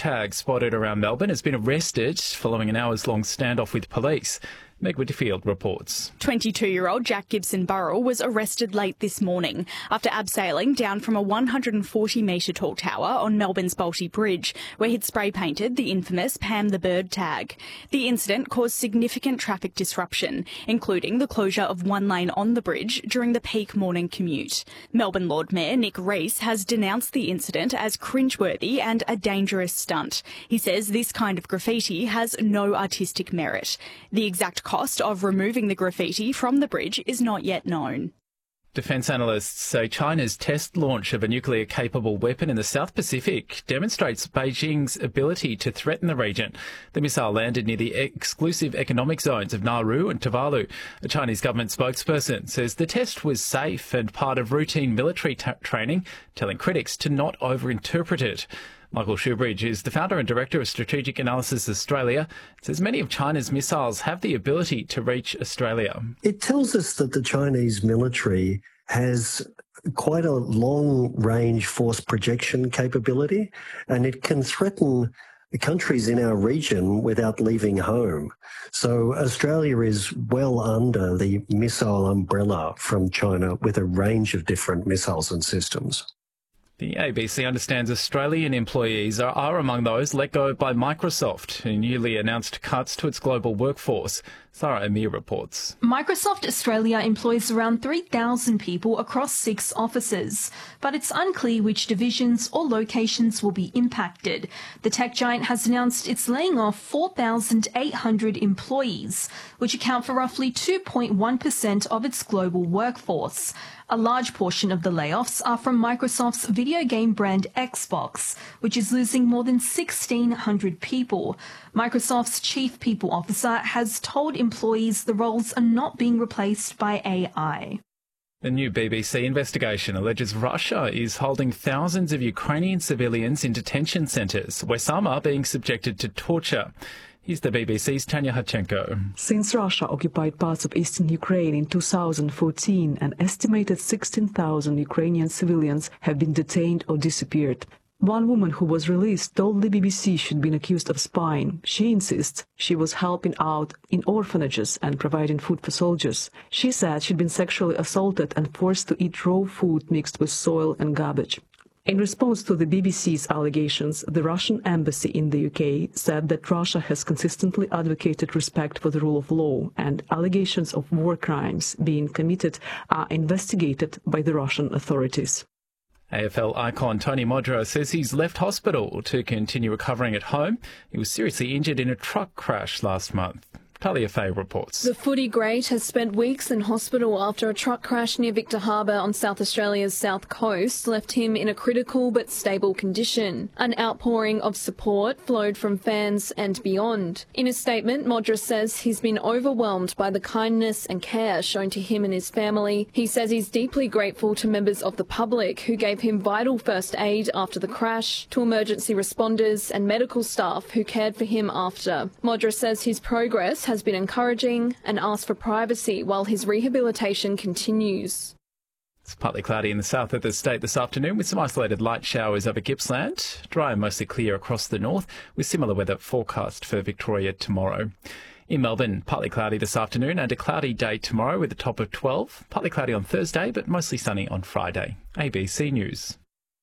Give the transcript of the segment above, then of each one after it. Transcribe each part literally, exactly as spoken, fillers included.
tag spotted around Melbourne has been arrested following an hours-long standoff with police. Meg Whitfield reports. twenty-two-year-old Jack Gibson Burrell was arrested late this morning after abseiling down from a one hundred forty metre tall tower on Melbourne's Bolte Bridge, where he'd spray-painted the infamous Pam the Bird tag. The incident caused significant traffic disruption, including the closure of one lane on the bridge during the peak morning commute. Melbourne Lord Mayor Nick Rees has denounced the incident as cringeworthy and a dangerous stunt. He says this kind of graffiti has no artistic merit. The exact cost of removing the graffiti from the bridge is not yet known. Defence analysts say China's test launch of a nuclear-capable weapon in the South Pacific demonstrates Beijing's ability to threaten the region. The missile landed near the exclusive economic zones of Nauru and Tuvalu. A Chinese government spokesperson says the test was safe and part of routine military t- training, telling critics to not overinterpret it. Michael Shoebridge is the founder and director of Strategic Analysis Australia. Says many of China's missiles have the ability to reach Australia. It tells us that the Chinese military has quite a long-range force projection capability, and it can threaten countries in our region without leaving home. So Australia is well under the missile umbrella from China with a range of different missiles and systems. The A B C understands Australian employees are, are among those let go by Microsoft, who newly announced cuts to its global workforce. Sarah Amir reports. Microsoft Australia employs around three thousand people across six offices, but it's unclear which divisions or locations will be impacted. The tech giant has announced it's laying off four thousand eight hundred employees, which account for roughly two point one percent of its global workforce. A large portion of the layoffs are from Microsoft's video game brand Xbox, which is losing more than sixteen hundred people. Microsoft's chief people officer has told employees the roles are not being replaced by A I. The new B B C investigation alleges Russia is holding thousands of Ukrainian civilians in detention centres, where some are being subjected to torture. Here's the B B C's Tanya Hatchenko. Since Russia occupied parts of eastern Ukraine in two thousand fourteen, an estimated sixteen thousand Ukrainian civilians have been detained or disappeared. One woman who was released told the B B C she'd been accused of spying. She insists she was helping out in orphanages and providing food for soldiers. She said she'd been sexually assaulted and forced to eat raw food mixed with soil and garbage. In response to the B B C's allegations, the Russian embassy in the U K said that Russia has consistently advocated respect for the rule of law, and allegations of war crimes being committed are investigated by the Russian authorities. A F L icon Tony Modra says he's left hospital to continue recovering at home. He was seriously injured in a truck crash last month. Talia Fay reports. The footy great has spent weeks in hospital after a truck crash near Victor Harbour on South Australia's south coast left him in a critical but stable condition. An outpouring of support flowed from fans and beyond. In a statement, Modra says he's been overwhelmed by the kindness and care shown to him and his family. He says he's deeply grateful to members of the public who gave him vital first aid after the crash, to emergency responders and medical staff who cared for him after. Modra says his progress has has been encouraging and asked for privacy while his rehabilitation continues. It's partly cloudy in the south of the state this afternoon with some isolated light showers over Gippsland. Dry and mostly clear across the north with similar weather forecast for Victoria tomorrow. In Melbourne, partly cloudy this afternoon and a cloudy day tomorrow with a top of twelve. Partly cloudy on Thursday but mostly sunny on Friday. A B C News.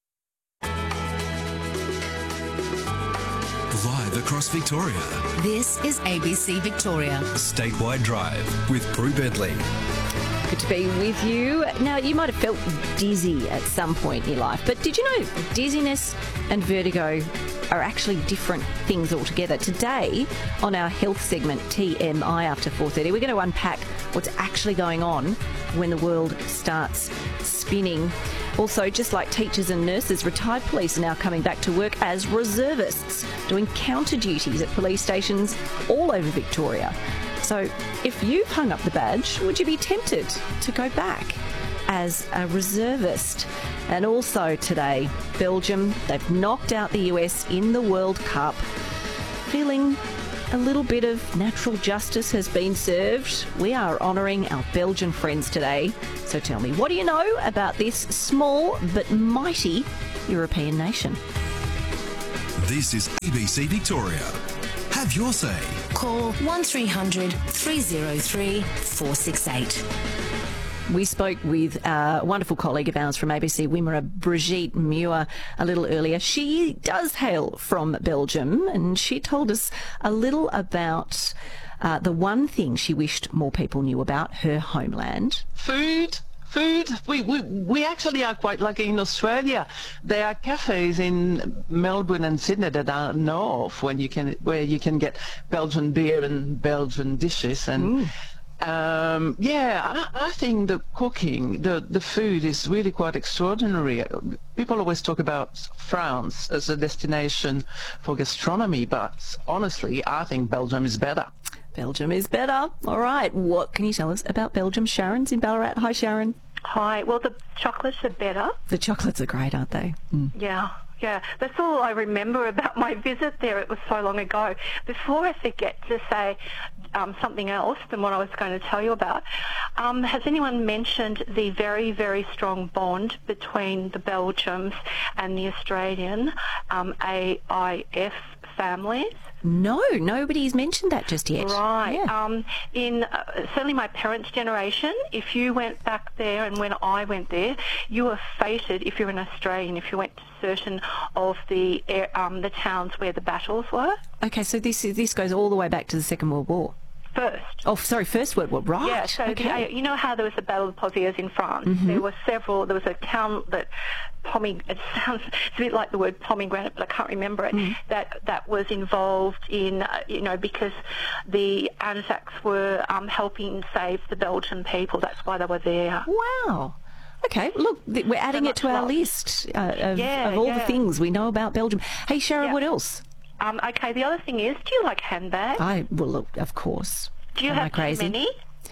Live across Victoria. This is A B C Victoria. Statewide Drive with Prue Bentley. Good to be with you. Now, you might have felt dizzy at some point in your life, but did you know dizziness and vertigo are actually different things altogether? Today, on our health segment, T M I after four thirty, we're going to unpack what's actually going on when the world starts spinning. Also, just like teachers and nurses, retired police are now coming back to work as reservists, doing counter duties at police stations all over Victoria. So if you've hung up the badge, would you be tempted to go back as a reservist? And also today, Belgium, they've knocked out the U S in the World Cup. Feeling a little bit of natural justice has been served. We are honouring our Belgian friends today. So tell me, what do you know about this small but mighty European nation? This is A B C Victoria. Have your say. Call one three hundred three oh three four six eight. We spoke with a wonderful colleague of ours from A B C Wimmera, Brigitte Muir, a little earlier. She does hail from Belgium, and she told us a little about uh, the one thing she wished more people knew about her homeland. Food. Food. We, we we actually are quite lucky in Australia. There are cafes in Melbourne and Sydney that are north when you can where you can get Belgian beer and Belgian dishes and. Mm. Um, yeah, I, I think the cooking, the, the food is really quite extraordinary. People always talk about France as a destination for gastronomy, but honestly, I think Belgium is better. Belgium is better. All right. What can you tell us about Belgium? Sharon's in Ballarat. Hi, Sharon. Hi. Well, the chocolates are better. The chocolates are great, aren't they? Mm. Yeah. Yeah, that's all I remember about my visit there. It was so long ago. Before I forget to say um, something else than what I was going to tell you about, um, has anyone mentioned the very, very strong bond between the Belgians and the Australian um, A I F families? No, nobody's mentioned that just yet. Right. Yeah. Um, in uh, certainly my parents' generation, if you went back there and when I went there, you were fated, if you're an Australian, if you went to certain of the um, the towns where the battles were. Okay, so this is, this goes all the way back to the Second World War. First. Oh, sorry, First World War, right. Yeah, so okay. the, you know how there was the Battle of Poitiers in France? Mm-hmm. There were several, there was a town that, Pommy, it sounds it's a bit like the word pomegranate, but I can't remember it, mm. that, that was involved in, uh, you know, because the Anzacs were um, helping save the Belgian people. That's why they were there. Wow. Okay, look, th- we're adding so it to our lot. list uh, of, yeah, of all yeah. the things we know about Belgium. Hey, Sharon, yeah. what else? Um, okay, the other thing is, do you like handbags? I well, look, of course. Do you Am have I crazy? too many?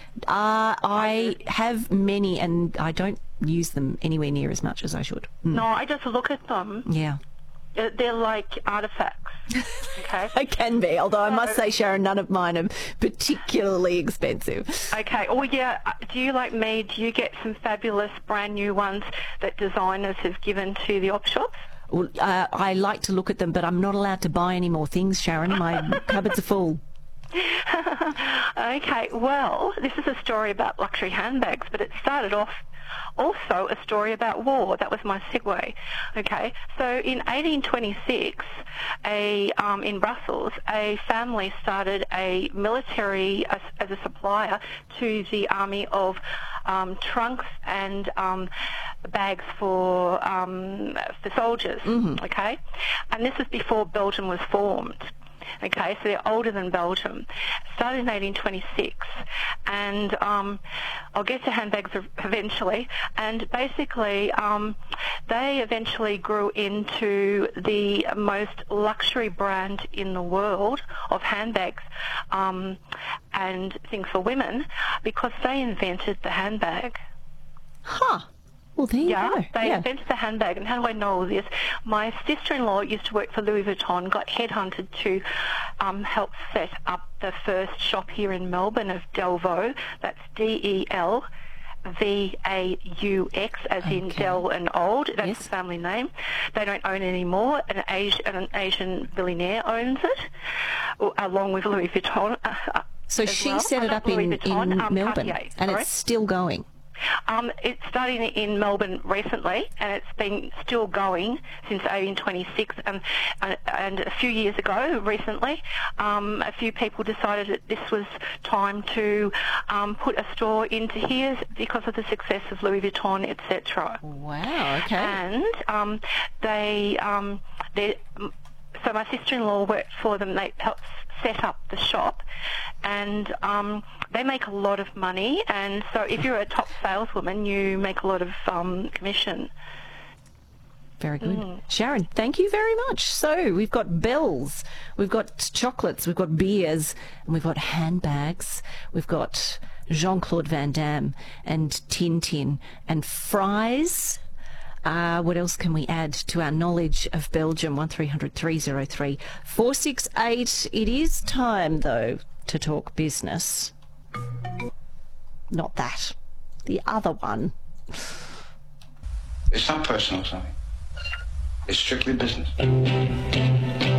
Uh, I have many, and I don't use them anywhere near as much as I should. Mm. No, I just look at them. Yeah. Uh, they're like artefacts. Okay. They can be, although I must say, Sharon, none of mine are particularly expensive. Okay. Oh, yeah. Do you, like me, do you get some fabulous brand new ones that designers have given to the op shops? Well, uh, I like to look at them, but I'm not allowed to buy any more things, Sharon. My cupboards are full. Okay, well, this is a story about luxury handbags, but it started off also a story about war. That was my segue. Okay, so in eighteen twenty-six, a um, in Brussels, a family started a military as, as a supplier to the army of um, trunks and um, bags for um, for soldiers. Mm-hmm. Okay, and this is before Belgium was formed. Okay, so they're older than Belgium. Started in eighteen twenty-six, and um, I'll get to handbags eventually. And basically, um, they eventually grew into the most luxury brand in the world of handbags um, and things for women because they invented the handbag. Huh. Well, there you yeah, go. they yeah. invented the handbag. And how do I know all this? My sister-in-law used to work for Louis Vuitton, got headhunted to um, help set up the first shop here in Melbourne of Delvaux. That's D E L V A U X, as okay. in Del and Old. That's yes. the family name. They don't own it anymore. An Asian, an Asian billionaire owns it, along with Louis Vuitton. Uh, so she well. set it up in, Vuitton, in um, Melbourne, Cartier, and sorry. it's still going. Um, it's starting in Melbourne recently, and it's been still going since eighteen twenty-six. And, and a few years ago, recently, um, a few people decided that this was time to um, put a store into here because of the success of Louis Vuitton, et cetera. Wow. Okay. And um, they, um, they, so my sister-in-law worked for them. They helped set up the shop, and um, they make a lot of money. And so if you're a top saleswoman, you make a lot of um, commission. Very good. Mm. Sharon, thank you very much. So we've got bells, we've got chocolates, we've got beers, and we've got handbags. We've got Jean-Claude Van Damme and Tintin and fries. Uh, what else can we add to our knowledge of Belgium? one three hundred three oh three four six eight. It is time, though, to talk business. Not that. The other one. It's not personal, something. It's strictly business.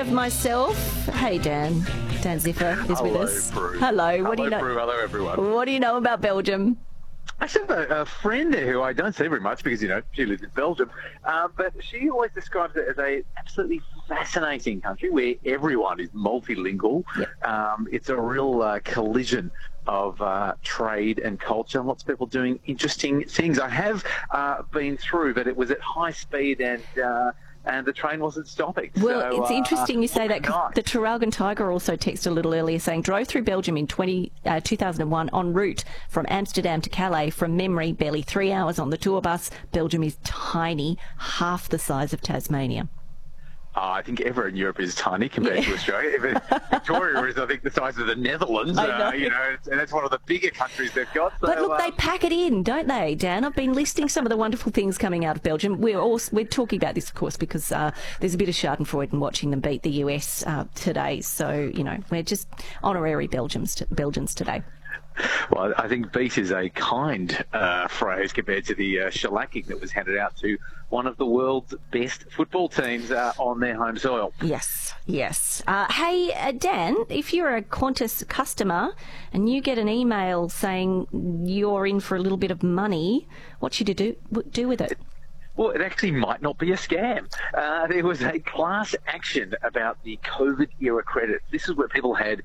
have myself. Hey, Dan. Dan Ziffer is Hello, with us. Prue. Hello. Hello, What do you know? Prue. Hello, everyone. What do you know about Belgium? I have a, a friend there who I don't see very much because, you know, she lives in Belgium, uh, but she always describes it as a absolutely fascinating country where everyone is multilingual. Yep. Um, it's a real uh, collision of uh, trade and culture, lots of people doing interesting things. I have uh, been through, but it was at high speed and... Uh, and the train wasn't stopping. Well, so, it's uh, interesting you say that, because nice. the Traralgon Tiger also texted a little earlier saying, drove through Belgium in twenty, uh, two thousand one en route from Amsterdam to Calais. From memory, barely three hours on the tour bus. Belgium is tiny, half the size of Tasmania. Uh, I think everywhere in Europe is tiny compared yeah. to Australia. Even Victoria is, I think, the size of the Netherlands. I know. Uh, you know, and that's one of the bigger countries they've got. So, But look, uh, they pack it in, don't they, Dan? I've been listing some of the wonderful things coming out of Belgium. We're also, we're talking about this, of course, because uh, there's a bit of Schadenfreude in watching them beat the U S uh, today. So, you know, we're just honorary Belgians, to, Belgians today. Well, I think beat is a kind uh, phrase compared to the uh, shellacking that was handed out to one of the world's best football teams uh, on their home soil. Yes, yes. Uh, hey, uh, Dan, if you're a Qantas customer and you get an email saying you're in for a little bit of money, what should you do, do with it? Well, it actually might not be a scam. Uh, there was a class action about the COVID-era credits. This is where people had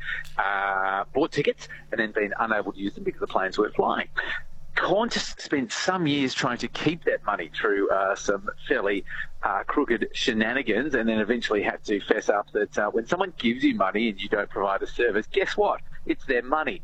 uh, bought tickets and then been unable to use them because the planes weren't flying. Qantas spent some years trying to keep that money through uh, some fairly uh, crooked shenanigans, and then eventually had to fess up that uh, when someone gives you money and you don't provide a service, guess what? It's their money.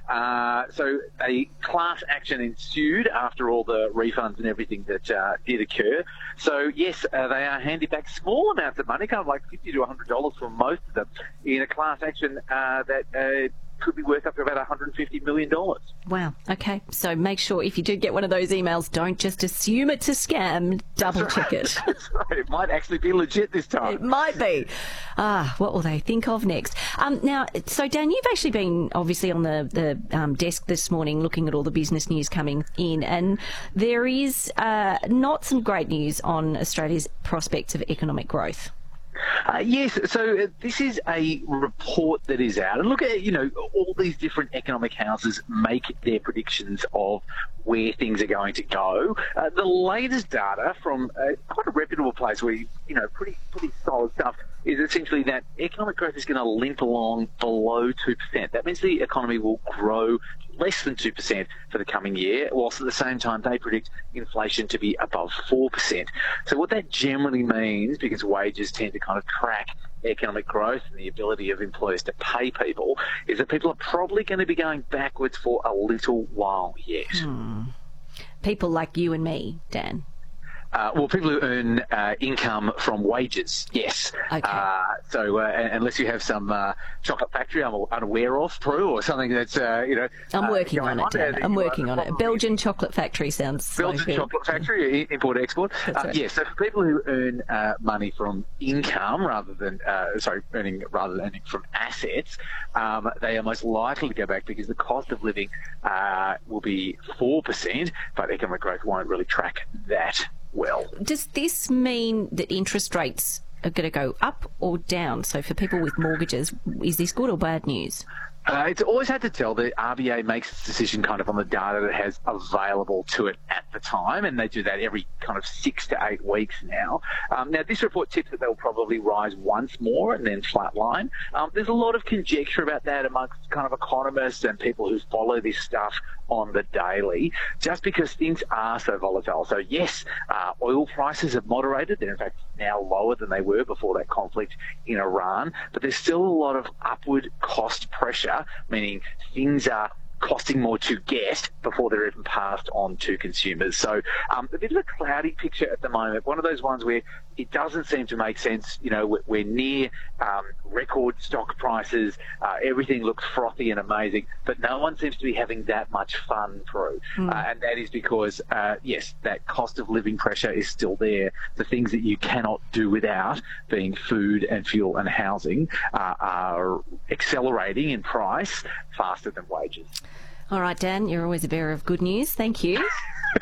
Uh, so a class action ensued after all the refunds and everything that uh, did occur. So yes, uh, they are handing back small amounts of money, kind of like fifty to one hundred dollars for most of them, in a class action uh, that uh, could be worth up to about one hundred fifty million dollars. Wow. Okay. So make sure if you do get one of those emails, don't just assume it's a scam. Double That's check right. it. That's right. It might actually be legit this time. It might be. Ah, what will they think of next? Um, now, so Dan, you've actually been obviously on the, the um, desk this morning looking at all the business news coming in, and there is uh, not some great news on Australia's prospects of economic growth. Uh, yes, so uh, this is a report that is out. And look at, you know, all these different economic houses make their predictions of where things are going to go. Uh, the latest data from uh, quite a reputable place where, you know, pretty, pretty solid stuff is essentially that economic growth is going to limp along below two percent. That means the economy will grow less than two percent for the coming year, whilst at the same time they predict inflation to be above four percent. So what that generally means, because wages tend to kind of track economic growth and the ability of employers to pay people, is that people are probably going to be going backwards for a little while yet. Hmm. People like you and me, Dan. Uh, well, people who earn uh, income from wages, yes. Okay. Uh, so uh, unless you have some uh, chocolate factory I'm unaware of, Prue, or something that's, uh, you know... I'm uh, working on it, Dan. I'm working on it. Probably... Belgian chocolate factory sounds Belgian so good. chocolate factory, import-export. That's Uh, right. yes, so for people who earn uh, money from income rather than, uh, sorry, earning rather than earning from assets, um, they are most likely to go back because the cost of living uh, will be four percent, but economic growth won't really track that well. Does this mean that interest rates are going to go up or down? So for people with mortgages, is this good or bad news? Uh, it's always hard to tell. The R B A makes its decision kind of on the data that it has available to it at the time, and they do that every kind of six to eight weeks now. Um, now, this report tips that they'll probably rise once more and then flatline. Um, there's a lot of conjecture about that amongst kind of economists and people who follow this stuff on the daily, just because things are so volatile. So, yes, uh, oil prices have moderated. They're, in fact, now lower than they were before that conflict in Iran, but there's still a lot of upward cost pressure, meaning things are costing more to get before they're even passed on to consumers. So um, a bit of a cloudy picture at the moment, one of those ones where it doesn't seem to make sense. You know, we're, we're near um, record stock prices, uh, everything looks frothy and amazing, but no one seems to be having that much fun through. Mm. Uh, and that is because, uh, yes, that cost of living pressure is still there. The things that you cannot do without, being food and fuel and housing, uh, are accelerating in price faster than wages. All right, Dan, you're always a bearer of good news. Thank you.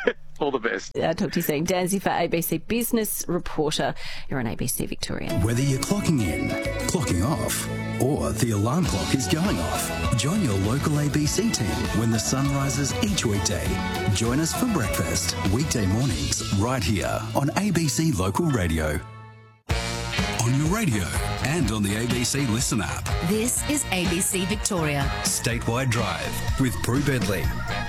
All the best. Uh, talk to you soon. Dan Ziffer, A B C business reporter. You're on A B C Victoria. Whether you're clocking in, clocking off, or the alarm clock is going off, join your local A B C team when the sun rises each weekday. Join us for breakfast, weekday mornings, right here on A B C Local Radio. On your radio and on the A B C Listen app. This is A B C Victoria. Statewide Drive with Prue Bedley.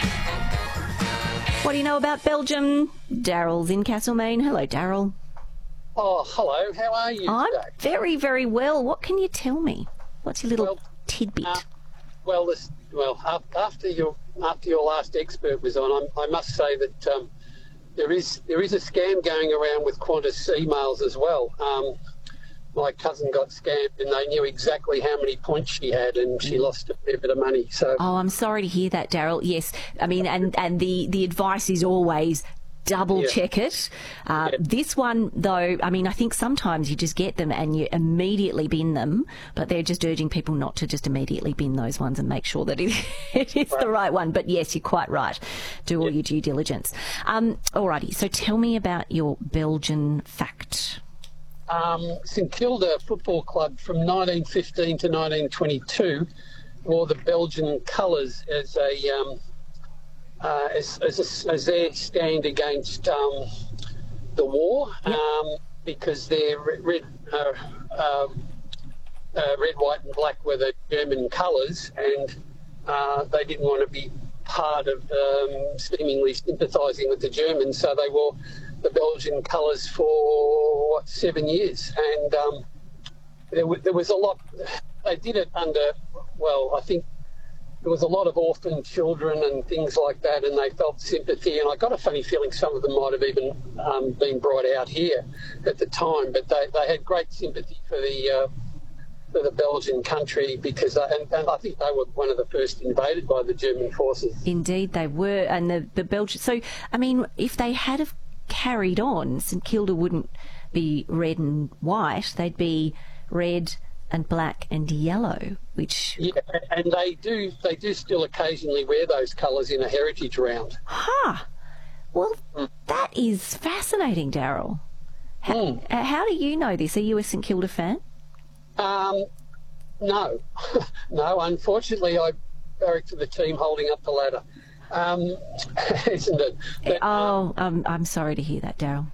What do you know about Belgium? Daryl's in Castlemaine. Hello, Daryl. Oh, hello. How are you I'm today? very, very well. What can you tell me? What's your little well, tidbit? Uh, well, this, well, after your after your last expert was on, I'm, I must say that um, there is there is a scam going around with Qantas emails as well. Um, my cousin got scammed and they knew exactly how many points she had and she lost a fair bit of money. So, oh, I'm sorry to hear that, Daryl. Yes, I mean, and, and the, the advice is always double yeah. check it. Uh, yeah. This one, though, I mean, I think sometimes you just get them and you immediately bin them, but they're just urging people not to just immediately bin those ones and make sure that it, it is right. the right one. But yes, you're quite right. Do all yeah. your due diligence. Um, alrighty, so tell me about your Belgian fact. Um, St Kilda Football Club from nineteen fifteen to nineteen twenty-two wore the Belgian colours as a um, uh, as, as, a, as their stand against um, the war yep. um, because their red, uh, uh, uh, red, white, and black were the German colours, and uh, they didn't want to be part of um, seemingly sympathising with the Germans, so they wore the Belgian colours for what, seven years, and um, there, w- there was a lot. They did it under, well, I think there was a lot of orphan children and things like that, and they felt sympathy. And I got a funny feeling some of them might have even um, been brought out here at the time, but they, they had great sympathy for the uh, for the Belgian country because, uh, and, and I think they were one of the first invaded by the German forces. Indeed, they were, and the the Belgian. So, I mean, if they had have carried on, St Kilda wouldn't be red and white, they'd be red and black and yellow, which... Yeah, and they do they do still occasionally wear those colours in a heritage round. Ha! Well, mm. that is fascinating, Daryl. How, mm. uh, how do you know this? Are you a St Kilda fan? Um, no. no, unfortunately I barrack for the team holding up the ladder. Um, isn't it? But, oh, um, I'm sorry to hear that, Daryl.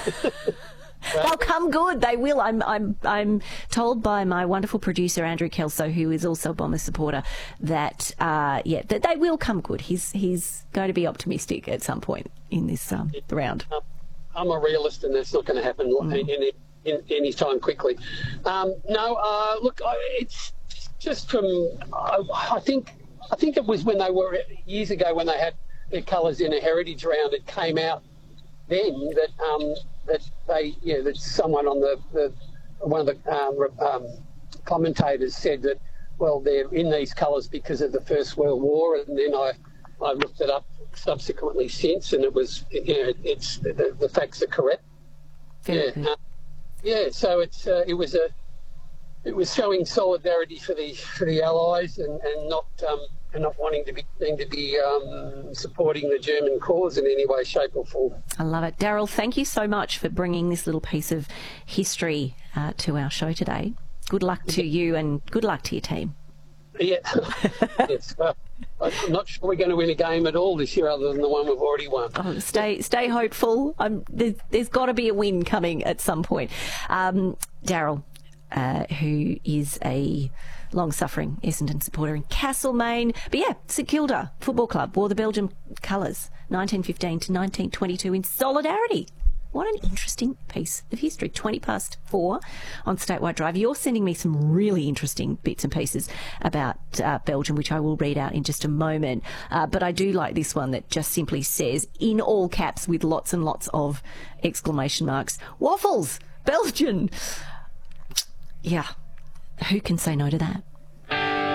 They'll come good. They will. I'm. I'm. I'm told by my wonderful producer Andrew Kelso, who is also a Bomber supporter, that uh, yeah, that they will come good. He's he's going to be optimistic at some point in this um, round. I'm a realist, and that's not going to happen mm. in, in, in any time quickly. Um, no, uh, look, it's just from. I, I think. I think it was when they were years ago when they had their colours in a heritage round. It came out then that um, that they, yeah, that someone on the, the one of the um, um, commentators said that, well, they're in these colours because of the First World War, and then I, I looked it up subsequently since, and it was, you know, it's the, the facts are correct. Very yeah, good. Uh, yeah. So it's uh, it was a. It was showing solidarity for the for the Allies and, and not um, and not wanting to be to be um, supporting the German cause in any way, shape or form. I love it. Daryl, thank you so much for bringing this little piece of history uh, to our show today. Good luck to you and good luck to your team. Yeah. Yes. Well, I'm not sure we're going to win a game at all this year other than the one we've already won. Oh, stay stay hopeful. Um, there's, there's got to be a win coming at some point. Um, Daryl, Uh, who is a long-suffering Essendon supporter in Castlemaine. But yeah, St Kilda Football Club wore the Belgian colours nineteen fifteen to nineteen twenty-two in solidarity. What an interesting piece of history. twenty past four on Statewide Drive. You're sending me some really interesting bits and pieces about uh, Belgium, which I will read out in just a moment. Uh, but I do like this one that just simply says, in all caps with lots and lots of exclamation marks, waffles, Belgian. Yeah, who can say no to that?